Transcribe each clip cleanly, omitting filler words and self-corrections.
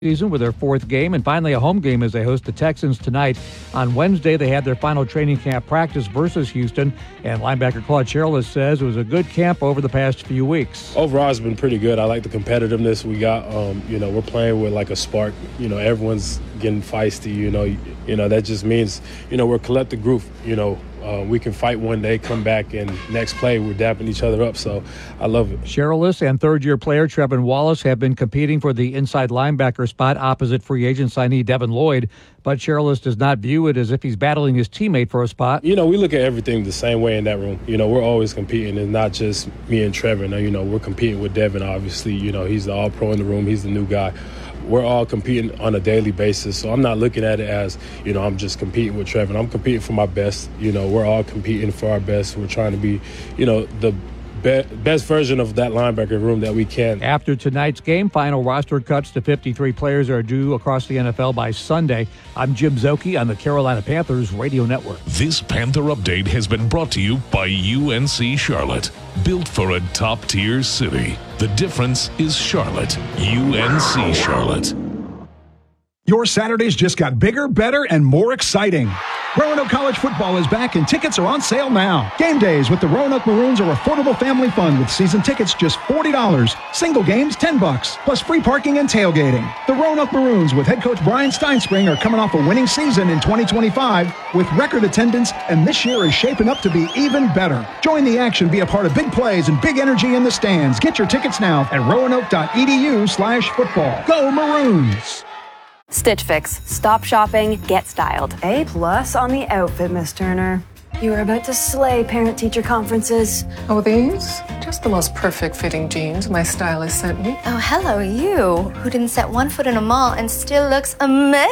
season with their fourth game and finally a home game as they host the Texans tonight. On Wednesday, they had their final training camp practice versus Houston, and linebacker Claude Cherilus says it was a good camp over the past few weeks. Overall, it's been pretty good. I like the competitiveness we got. We're playing with like a spark. Everyone's getting feisty. That just means, we're a collective group. We can fight one day, come back, and next play we're dapping each other up. So I love it. Cherilus and third-year player Trevin Wallace have been competing for the inside linebacker spot opposite free agent signee Devin Lloyd, but Cherilus does not view it as if he's battling his teammate for a spot. We look at everything the same way in that room. We're always competing. It's not just me and Trevin. We're competing with Devin, obviously. He's the all-pro in the room. He's the new guy. We're all competing on a daily basis, so I'm not looking at it as, I'm just competing with Trevin. I'm competing for my best. We're all competing for our best. We're trying to be, the best version of that linebacker room that we can. After tonight's game, final roster cuts to 53 players are due across the NFL by Sunday. I'm Jim Szoke on the Carolina Panthers Radio Network. This Panther Update has been brought to you by UNC Charlotte. Built for a top-tier city. The difference is Charlotte. UNC Charlotte. Your Saturdays just got bigger, better, and more exciting. Roanoke College football is back and tickets are on sale now. Game days with the Roanoke Maroons are affordable family fun with season tickets just $40. Single games $10, plus free parking and tailgating. The Roanoke Maroons with head coach Brian Steinspring are coming off a winning season in 2025 with record attendance, and this year is shaping up to be even better. Join the action, be a part of big plays and big energy in the stands. Get your tickets now at roanoke.edu/football. Go Maroons! Stitch Fix. Stop shopping, get styled. A+ on the outfit, Miss Turner. You are about to slay parent-teacher conferences. Oh, these? Just the most perfect fitting jeans my stylist sent me. Oh, hello, you, who didn't set one foot in a mall and still looks amazing.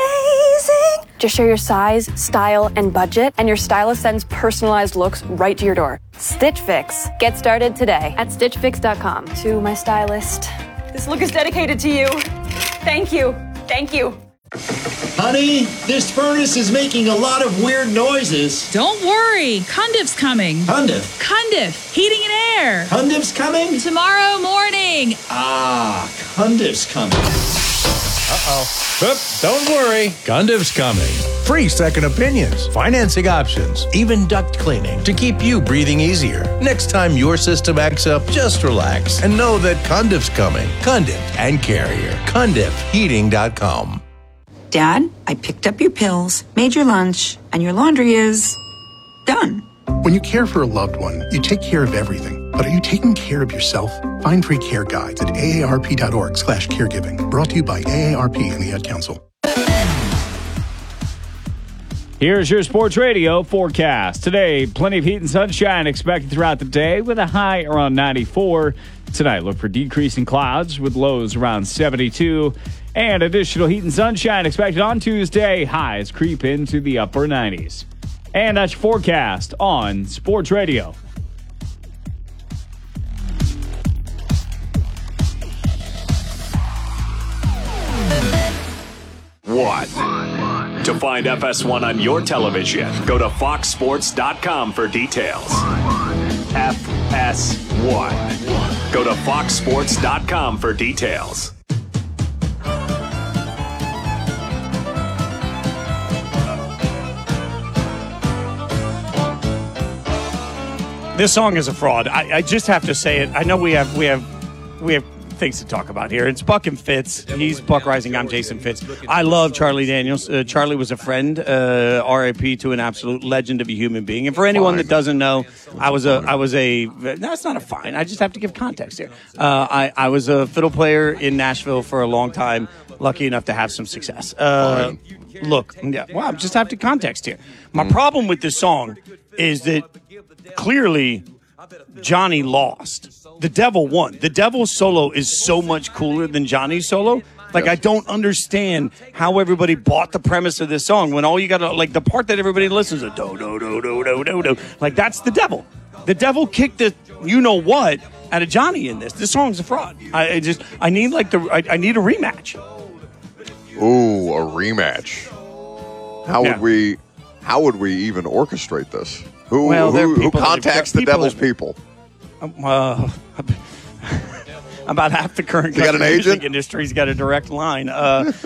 Just share your size, style, and budget, and your stylist sends personalized looks right to your door. Stitch Fix. Get started today at StitchFix.com. To my stylist, this look is dedicated to you. Thank you. Thank you. Honey, this furnace is making a lot of weird noises. Don't worry. Cundiff's coming. Cundiff? Cundiff. Heating and air. Cundiff's coming? Tomorrow morning. Ah, Cundiff's coming. Uh-oh. Oop, don't worry. Cundiff's coming. Free second opinions, financing options, even duct cleaning to keep you breathing easier. Next time your system acts up, just relax and know that Cundiff's coming. Cundiff and Carrier. CundiffHeating.com. Dad, I picked up your pills, made your lunch, and your laundry is done. When you care for a loved one, you take care of everything. But are you taking care of yourself? Find free care guides at aarp.org/caregiving. Brought to you by AARP and the Ad Council. Here's your Sports Radio forecast. Today, plenty of heat and sunshine expected throughout the day with a high around 94. Tonight, look for decreasing clouds with lows around 72. And additional heat and sunshine expected on Tuesday. Highs creep into the upper 90s. And that's your forecast on Sports Radio. One. To find FS1 on your television, go to foxsports.com for details. FS1. Go to foxsports.com for details. This song is a fraud. I just have to say it. I know we have things to talk about here. It's Buck and Fitz. He's Buck Rising. I'm Jason Fitz. I love Charlie Daniels. Charlie was a friend. R.I.P. to an absolute legend of a human being. And for anyone that doesn't know, I was a. No, it's not a fine. I just have to give context here. I was a fiddle player in Nashville for a long time. Lucky enough to have some success. Look, yeah, well, I just have to context here. My problem with this song is that clearly Johnny lost. The Devil won. The Devil's solo is so much cooler than Johnny's solo. Like, I don't understand how everybody bought the premise of this song when all you got to, like, the part that everybody listens to, do, do, do, do, do, do, do. Like, that's the Devil. The Devil kicked the you-know-what out of Johnny in this. This song's a fraud. I need a rematch. Ooh, a rematch. How would we even orchestrate this? Who contacts the Devil's people? About half the current music industry's got a direct line.